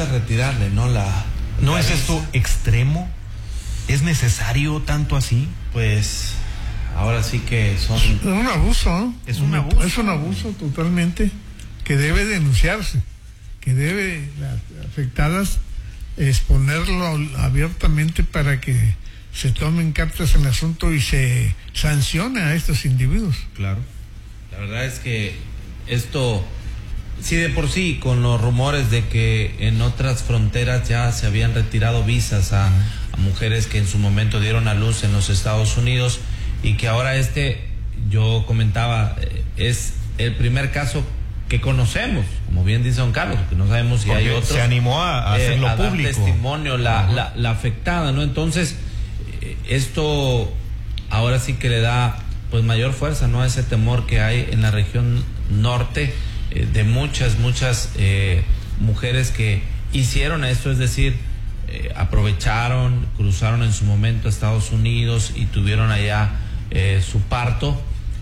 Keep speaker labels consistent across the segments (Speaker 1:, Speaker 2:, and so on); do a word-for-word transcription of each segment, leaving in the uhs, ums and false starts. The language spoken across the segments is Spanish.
Speaker 1: falta retirarle, ¿no? La,
Speaker 2: ¿No
Speaker 1: la
Speaker 2: es
Speaker 1: visa.
Speaker 2: esto extremo? ¿Es necesario tanto así?
Speaker 1: Pues ahora sí que son...
Speaker 3: Es un abuso, ¿no?
Speaker 2: Es un abuso.
Speaker 3: Es un abuso totalmente que debe denunciarse, que debe las afectadas exponerlo abiertamente para que se tomen cartas en el asunto y se sancione a estos individuos.
Speaker 2: Claro.
Speaker 1: La verdad es que esto, sí de por sí, con los rumores de que en otras fronteras ya se habían retirado visas a, a mujeres que en su momento dieron a luz en los Estados Unidos, y que ahora este, yo comentaba, es el primer caso que conocemos, como bien dice don Carlos, que no sabemos si
Speaker 2: Porque
Speaker 1: hay otros.
Speaker 2: se animó a, a hacerlo
Speaker 1: eh, a dar
Speaker 2: público.
Speaker 1: testimonio la, la, la afectada, ¿no? Entonces, eh, esto ahora sí que le da pues mayor fuerza, ¿no? A ese temor que hay en la región norte, eh, de muchas, muchas eh, mujeres que hicieron esto, es decir, eh, aprovecharon, cruzaron en su momento a Estados Unidos y tuvieron allá eh, su parto.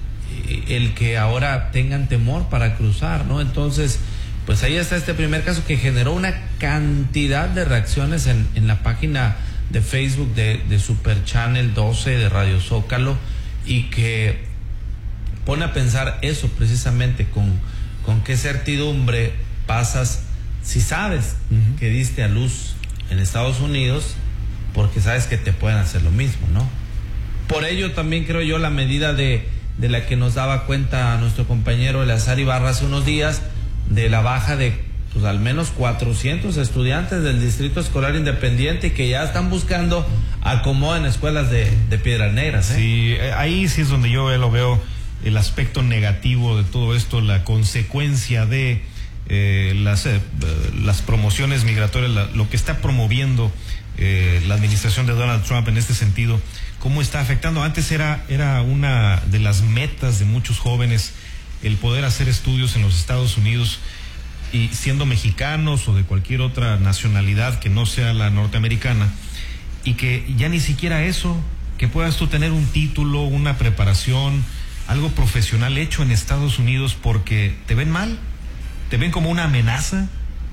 Speaker 1: El que ahora tengan temor para cruzar, ¿no? Entonces, pues ahí está este primer caso que generó una cantidad de reacciones en, en la página de Facebook de, de Super Channel doce de Radio Zócalo, y que pone a pensar eso precisamente, con, con qué certidumbre pasas si sabes uh-huh. que diste a luz en Estados Unidos, porque sabes que te pueden hacer lo mismo, ¿no? Por ello también creo yo la medida de de la que nos daba cuenta nuestro compañero Eleazar Ibarra hace unos días, de la baja de pues al menos cuatrocientos estudiantes del Distrito Escolar Independiente que ya están buscando acomodo en escuelas de, de Piedras Negras, ¿eh?
Speaker 2: Sí, ahí sí es donde yo lo veo, el aspecto negativo de todo esto, la consecuencia de eh, las, eh, las promociones migratorias, la, lo que está promoviendo eh, la administración de Donald Trump en este sentido. ¿Cómo está afectando? Antes era, era una de las metas de muchos jóvenes el poder hacer estudios en los Estados Unidos, y siendo mexicanos o de cualquier otra nacionalidad que no sea la norteamericana, y que ya ni siquiera eso, que puedas tú tener un título, una preparación, algo profesional hecho en Estados Unidos, porque te ven mal, te ven como una amenaza.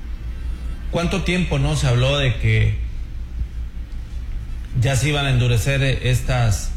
Speaker 1: ¿Cuánto tiempo no se habló de que ya se iban a endurecer estas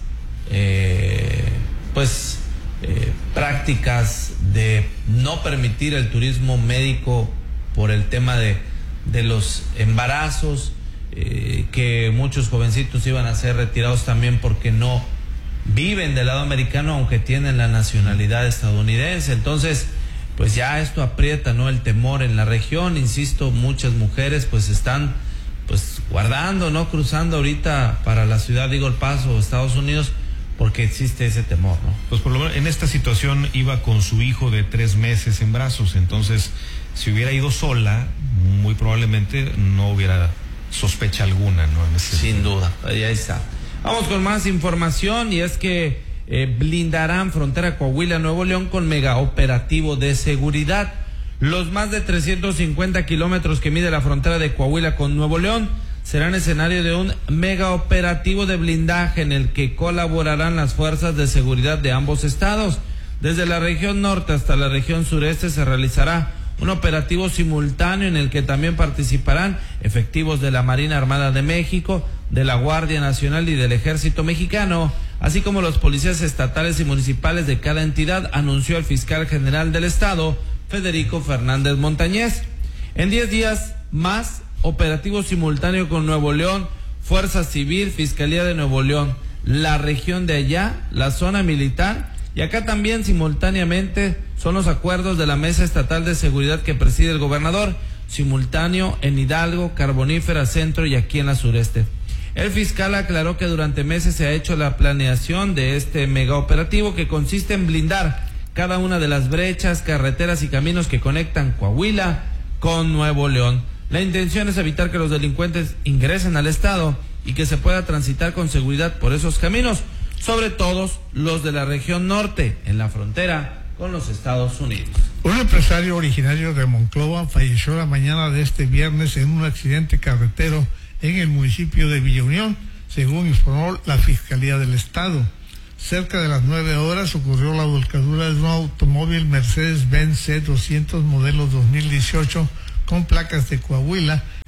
Speaker 1: eh, pues eh, prácticas de no permitir el turismo médico por el tema de, de los embarazos, eh, que muchos jovencitos iban a ser retirados también porque no viven del lado americano aunque tienen la nacionalidad estadounidense? Entonces pues ya esto aprieta, ¿no?, el temor en la región. Insisto, muchas mujeres pues están pues guardando, no cruzando ahorita para la ciudad de Eagle Pass o Estados Unidos, porque existe ese temor, ¿no?
Speaker 2: Pues por lo menos en esta situación iba con su hijo de tres meses en brazos, entonces si hubiera ido sola, muy probablemente no hubiera sospecha alguna, ¿no? En ese
Speaker 1: Sin
Speaker 2: sentido.
Speaker 1: duda, ahí está. Vamos con más información, y es que eh, blindarán frontera Coahuila Nuevo León con mega operativo de seguridad. Los más de trescientos cincuenta kilómetros que mide la frontera de Coahuila con Nuevo León serán escenario de un mega operativo de blindaje en el que colaborarán las fuerzas de seguridad de ambos estados. Desde la región norte hasta la región sureste se realizará un operativo simultáneo en el que también participarán efectivos de la Marina Armada de México, de la Guardia Nacional y del Ejército Mexicano, así como los policías estatales y municipales de cada entidad, anunció el fiscal general del estado, Federico Fernández Montañez. En diez días más, operativo simultáneo con Nuevo León, Fuerza Civil, Fiscalía de Nuevo León, la región de allá, la zona militar, y acá también simultáneamente son los acuerdos de la Mesa Estatal de Seguridad que preside el gobernador, simultáneo en Hidalgo, Carbonífera Centro y aquí en la sureste. El fiscal aclaró que durante meses se ha hecho la planeación de este mega operativo, que consiste en blindar cada una de las brechas, carreteras y caminos que conectan Coahuila con Nuevo León. La intención es evitar que los delincuentes ingresen al estado y que se pueda transitar con seguridad por esos caminos, sobre todo los de la región norte, en la frontera con los Estados Unidos.
Speaker 3: Un empresario originario de Monclova falleció la mañana de este viernes en un accidente carretero en el municipio de Villa Unión, según informó la Fiscalía del Estado. Cerca de las nueve horas ocurrió la volcadura de un automóvil Mercedes-Benz C doscientos modelo dos mil dieciocho con placas de Coahuila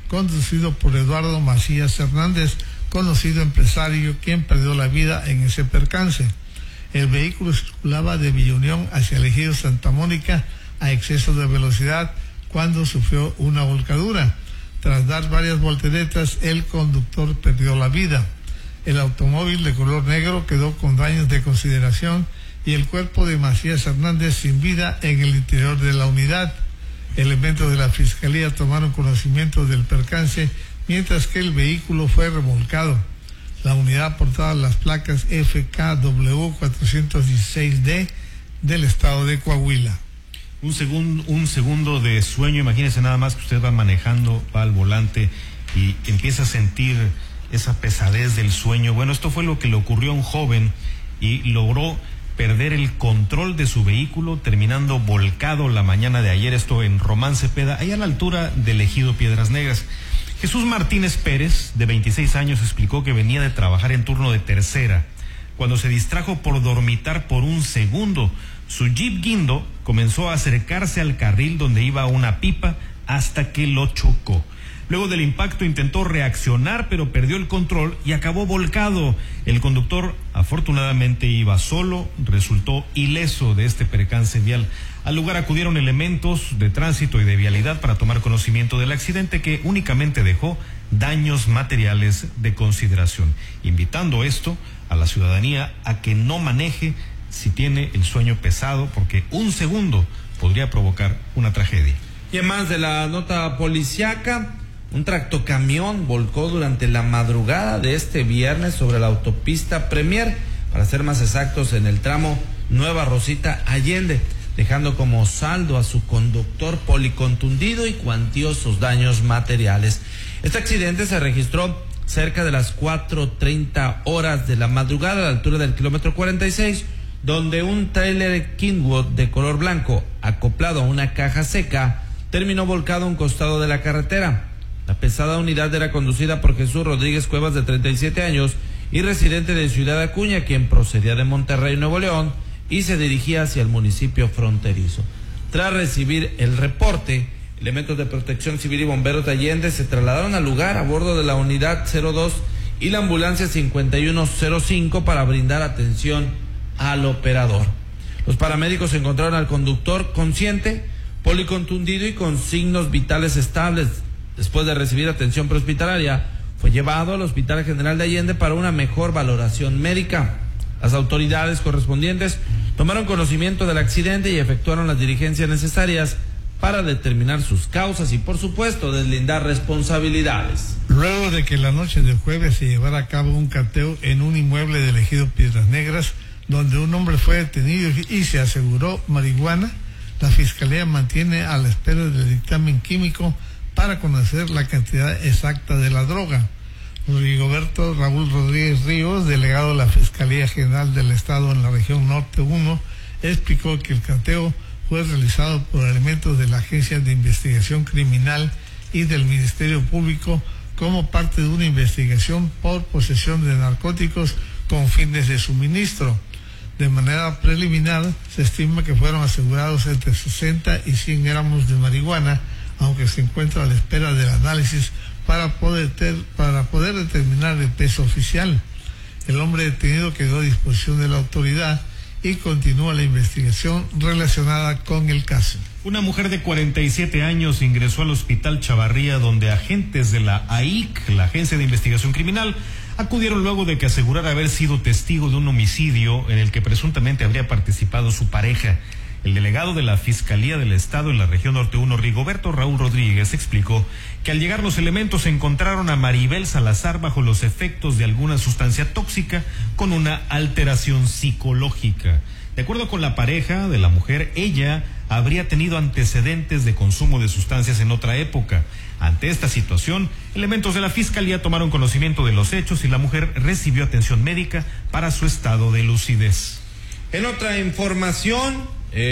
Speaker 3: conducido por Eduardo Macías Hernández, conocido empresario, quien perdió la vida en ese percance. El vehículo circulaba de Villa Unión hacia el Ejido Santa Mónica a exceso de velocidad cuando sufrió una volcadura. Tras dar varias volteretas, el conductor perdió la vida. El automóvil de color negro quedó con daños de consideración y el cuerpo de Macías Hernández sin vida en el interior de la unidad. Elementos de la Fiscalía tomaron conocimiento del percance mientras que el vehículo fue remolcado. La unidad portaba las placas F K W cuatrocientos dieciséis D del estado de Coahuila.
Speaker 2: Un segundo, un segundo de sueño, imagínese nada más que usted va manejando, va al volante y empieza a sentir esa pesadez del sueño. Bueno, esto fue lo que le ocurrió a un joven y logró perder el control de su vehículo, terminando volcado la mañana de ayer, esto en Román Cepeda, allá a la altura del Ejido Piedras Negras. Jesús Martínez Pérez, de veintiséis años, explicó que venía de trabajar en turno de tercera, cuando se distrajo por dormitar por un segundo. Su Jeep Guindo comenzó a acercarse al carril donde iba una pipa hasta que lo chocó. Luego del impacto intentó reaccionar, pero perdió el control y acabó volcado. El conductor afortunadamente iba solo, resultó ileso de este percance vial. Al lugar acudieron elementos de tránsito y de vialidad para tomar conocimiento del accidente, que únicamente dejó daños materiales de consideración, invitando esto a la ciudadanía a que no maneje si tiene el sueño pesado, porque un segundo podría provocar una tragedia.
Speaker 1: Y en más de la nota policiaca, un tractocamión volcó durante la madrugada de este viernes sobre la autopista Premier, para ser más exactos, en el tramo Nueva Rosita Allende, dejando como saldo a su conductor policontundido y cuantiosos daños materiales. Este accidente se registró cerca de las cuatro treinta horas de la madrugada a la altura del kilómetro cuarenta y seis, donde un tráiler Kingwood de color blanco, acoplado a una caja seca, terminó volcado a un costado de la carretera. La pesada unidad era conducida por Jesús Rodríguez Cuevas, de treinta y siete años y residente de Ciudad Acuña, quien procedía de Monterrey, Nuevo León, y se dirigía hacia el municipio fronterizo. Tras recibir el reporte, elementos de Protección Civil y bomberos de Allende se trasladaron al lugar a bordo de la unidad cero dos y la ambulancia cincuenta y uno cero cinco para brindar atención al operador. Los paramédicos encontraron al conductor consciente, policontundido y con signos vitales estables. Después de recibir atención prehospitalaria, fue llevado al Hospital General de Allende para una mejor valoración médica. Las autoridades correspondientes tomaron conocimiento del accidente y efectuaron las diligencias necesarias para determinar sus causas y, por supuesto, deslindar responsabilidades.
Speaker 3: Luego de que la noche del jueves se llevara a cabo un cateo en un inmueble del Ejido Piedras Negras, donde un hombre fue detenido y se aseguró marihuana, la Fiscalía mantiene a la espera del dictamen químico para conocer la cantidad exacta de la droga. Rigoberto Raúl Rodríguez Ríos, delegado de la Fiscalía General del Estado en la región Norte uno, explicó que el cateo fue realizado por elementos de la Agencia de Investigación Criminal y del Ministerio Público como parte de una investigación por posesión de narcóticos con fines de suministro. De manera preliminar, se estima que fueron asegurados entre sesenta y cien gramos de marihuana, aunque se encuentra a la espera del análisis para poder, ter, para poder determinar el peso oficial. El hombre detenido quedó a disposición de la autoridad y continúa la investigación relacionada con el caso.
Speaker 2: Una mujer de cuarenta y siete años ingresó al Hospital Chavarría, donde agentes de la A I C, la Agencia de Investigación Criminal, acudieron luego de que asegurara haber sido testigo de un homicidio en el que presuntamente habría participado su pareja. El delegado de la Fiscalía del Estado en la región Norte uno, Rigoberto Raúl Rodríguez, explicó que al llegar los elementos encontraron a Maribel Salazar bajo los efectos de alguna sustancia tóxica con una alteración psicológica. De acuerdo con la pareja de la mujer, ella habría tenido antecedentes de consumo de sustancias en otra época. Ante esta situación, elementos de la Fiscalía tomaron conocimiento de los hechos y la mujer recibió atención médica para su estado de lucidez.
Speaker 1: En otra información,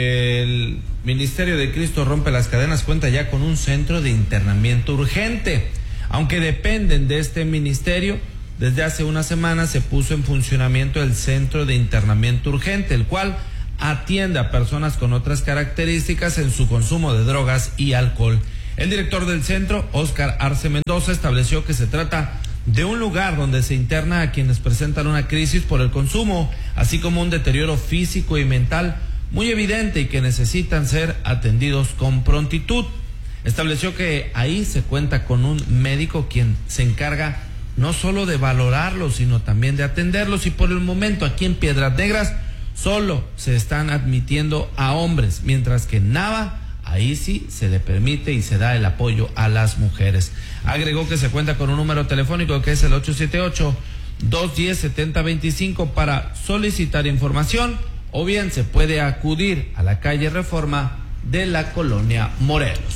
Speaker 1: el Ministerio de Cristo Rompe las Cadenas cuenta ya con un centro de internamiento urgente. Aunque dependen de este ministerio, desde hace una semana se puso en funcionamiento el centro de internamiento urgente, el cual atiende a personas con otras características en su consumo de drogas y alcohol. El director del centro, Óscar Arce Mendoza, estableció que se trata de un lugar donde se interna a quienes presentan una crisis por el consumo, así como un deterioro físico y mental muy evidente y que necesitan ser atendidos con prontitud. Estableció que ahí se cuenta con un médico quien se encarga no solo de valorarlos, sino también de atenderlos, y por el momento aquí en Piedras Negras solo se están admitiendo a hombres, mientras que en Nava ahí sí se le permite y se da el apoyo a las mujeres. Agregó que se cuenta con un número telefónico que es el ocho siete ocho, dos uno cero, siete cero dos cinco para solicitar información, o bien se puede acudir a la calle Reforma de la colonia Morelos.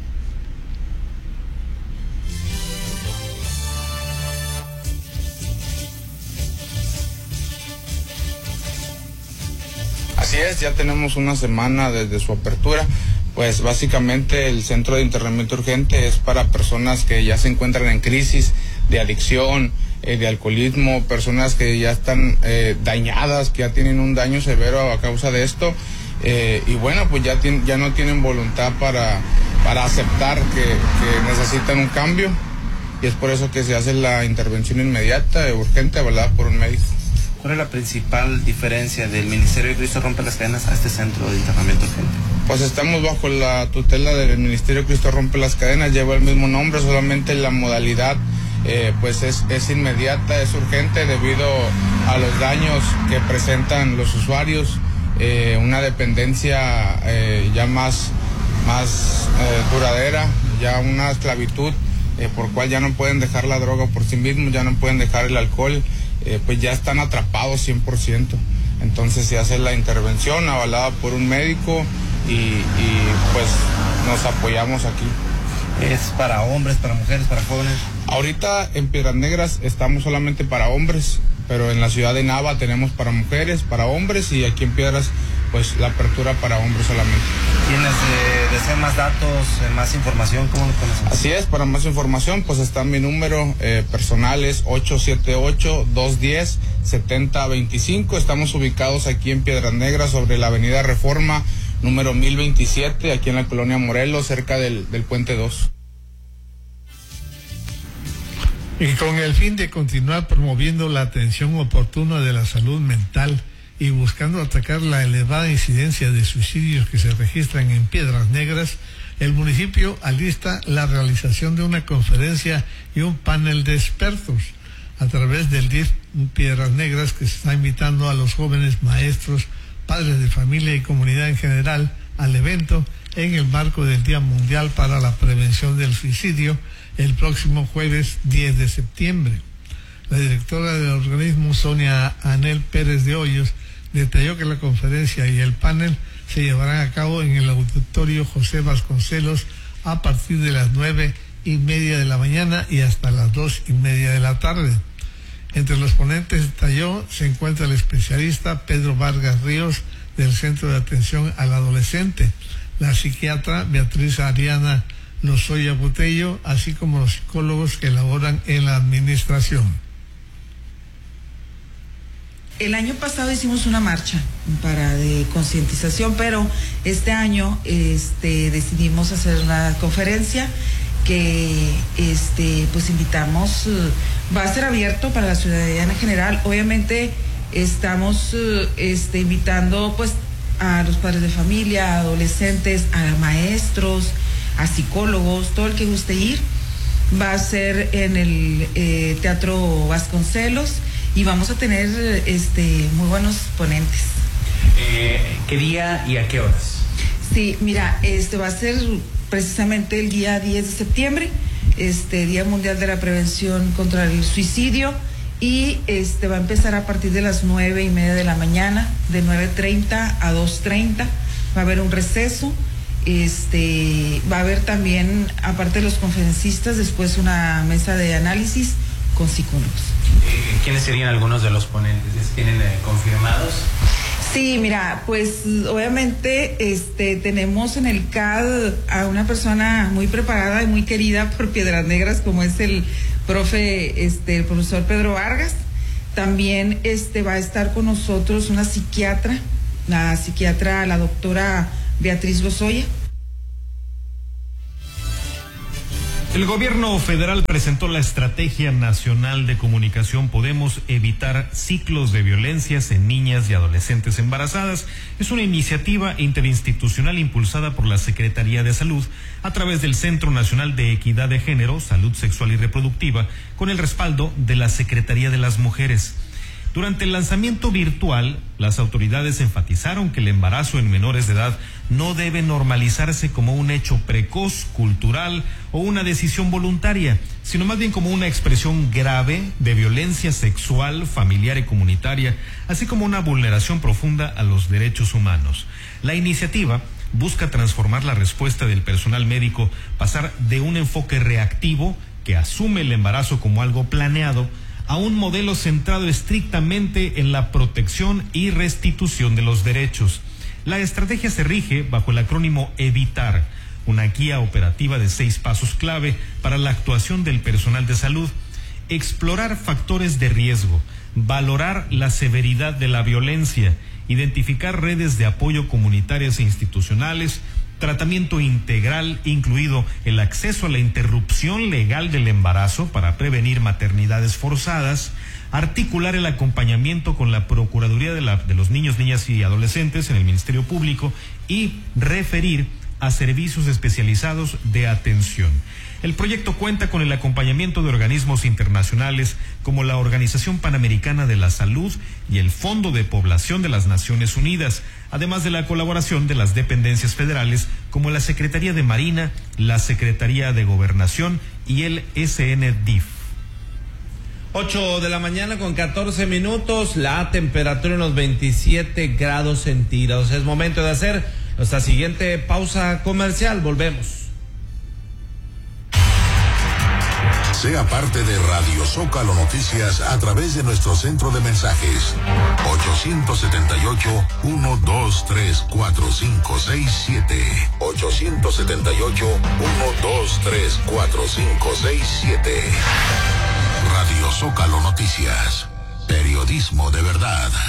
Speaker 4: Así es, ya tenemos una semana desde su apertura. Pues básicamente el centro de internamiento urgente es para personas que ya se encuentran en crisis de adicción, eh, de alcoholismo, personas que ya están eh, dañadas, que ya tienen un daño severo a causa de esto, eh, y bueno, pues ya, tiene, ya no tienen voluntad para, para aceptar que, que necesitan un cambio, y es por eso que se hace la intervención inmediata, urgente, avalada por un médico.
Speaker 5: ¿Cuál es la principal diferencia del Ministerio de Cristo Rompe las Cadenas a este centro de internamiento urgente?
Speaker 4: Pues estamos bajo la tutela del Ministerio de Cristo Rompe las Cadenas, lleva el mismo nombre, solamente la modalidad eh, pues es, es inmediata, es urgente debido a los daños que presentan los usuarios, eh, una dependencia eh, ya más, más eh, duradera, ya una esclavitud eh, por cual ya no pueden dejar la droga por sí mismos, ya no pueden dejar el alcohol. Eh, pues ya están atrapados cien por ciento. Entonces se hace la intervención avalada por un médico y, y pues nos apoyamos aquí.
Speaker 5: ¿Es para hombres, para mujeres, para jóvenes?
Speaker 4: Ahorita en Piedras Negras estamos solamente para hombres, pero en la ciudad de Nava tenemos para mujeres, para hombres, y aquí en Piedras pues la apertura para hombres solamente.
Speaker 5: ¿Tienes eh, desean más datos, eh, más información? ¿Cómo lo conocen?
Speaker 4: Así es, para más información pues está mi número eh, personal, es ocho siete ocho, dos uno cero, siete cero dos cinco. Estamos ubicados aquí en Piedras Negras sobre la avenida Reforma número mil veintisiete, aquí en la colonia Morelos, cerca del, del puente dos.
Speaker 3: Y con el fin de continuar promoviendo la atención oportuna de la salud mental y buscando atacar la elevada incidencia de suicidios que se registran en Piedras Negras, el municipio alista la realización de una conferencia y un panel de expertos a través del D I F Piedras Negras, que se está invitando a los jóvenes maestros, padres de familia y comunidad en general al evento en el marco del Día Mundial para la Prevención del Suicidio el próximo jueves diez de septiembre. La directora del organismo, Sonia Anel Pérez de Hoyos, detalló que la conferencia y el panel se llevarán a cabo en el auditorio José Vasconcelos a partir de las nueve y media de la mañana y hasta las dos y media de la tarde. Entre los ponentes, detalló, se encuentra el especialista Pedro Vargas Ríos del Centro de Atención al Adolescente, la psiquiatra Beatriz Ariana Lozoya Botello, así como los psicólogos que laboran en la administración.
Speaker 6: El año pasado hicimos una marcha para de concientización, pero este año este, decidimos hacer una conferencia que este, pues invitamos, va a ser abierto para la ciudadanía en general. Obviamente estamos este, invitando pues a los padres de familia, a adolescentes, a maestros, a psicólogos, todo el que guste ir. Va a ser en el eh, Teatro Vasconcelos y vamos a tener este, muy buenos ponentes.
Speaker 5: Eh, ¿Qué día y a qué horas?
Speaker 6: Sí, mira, este va a ser precisamente el día diez de septiembre, este Día Mundial de la Prevención contra el Suicidio, y este va a empezar a partir de las nueve y media de la mañana, de nueve treinta a dos treinta. Va a haber un receso. Este, va a haber también, aparte de los conferencistas, después una mesa de análisis con psicólogos.
Speaker 5: Eh, ¿Quiénes serían algunos de los ponentes? ¿Tienen eh, confirmados?
Speaker 6: Sí, mira, pues obviamente este, tenemos en el C A D a una persona muy preparada y muy querida por Piedras Negras, como es el profe, este, el profesor Pedro Vargas. También este, va a estar con nosotros una psiquiatra, la psiquiatra, la doctora Beatriz Lozoya.
Speaker 2: El gobierno federal presentó la Estrategia Nacional de Comunicación Podemos Evitar Ciclos de Violencias en Niñas y Adolescentes Embarazadas. Es una iniciativa interinstitucional impulsada por la Secretaría de Salud a través del Centro Nacional de Equidad de Género, Salud Sexual y Reproductiva, con el respaldo de la Secretaría de las Mujeres. Durante el lanzamiento virtual, las autoridades enfatizaron que el embarazo en menores de edad no debe normalizarse como un hecho precoz, cultural o una decisión voluntaria, sino más bien como una expresión grave de violencia sexual, familiar y comunitaria, así como una vulneración profunda a los derechos humanos. La iniciativa busca transformar la respuesta del personal médico, pasar de un enfoque reactivo que asume el embarazo como algo planeado, a un modelo centrado estrictamente en la protección y restitución de los derechos. La estrategia se rige bajo el acrónimo EVITAR, una guía operativa de seis pasos clave para la actuación del personal de salud: explorar factores de riesgo, valorar la severidad de la violencia, identificar redes de apoyo comunitarias e institucionales, tratamiento integral, incluido el acceso a la interrupción legal del embarazo para prevenir maternidades forzadas, articular el acompañamiento con la Procuraduría de, la, de los Niños, Niñas y Adolescentes en el Ministerio Público y referir a servicios especializados de atención. El proyecto cuenta con el acompañamiento de organismos internacionales como la Organización Panamericana de la Salud y el Fondo de Población de las Naciones Unidas, además de la colaboración de las dependencias federales como la Secretaría de Marina, la Secretaría de Gobernación y el S N D I F.
Speaker 1: ocho de la mañana con catorce minutos, la temperatura en los veintisiete grados centígrados. Es momento de hacer nuestra siguiente pausa comercial. Volvemos.
Speaker 7: Sea parte de Radio Zócalo Noticias a través de nuestro centro de mensajes ocho siete ocho, uno dos tres, cuatro cinco seis siete ocho siete ocho, uno dos tres, cuatro cinco seis siete. Radio Zócalo Noticias, periodismo de verdad.